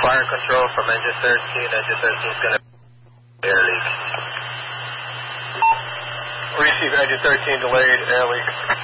fire control from engine 13. Engine 13 is going to air leak. Receive engine 13 delayed, air leak.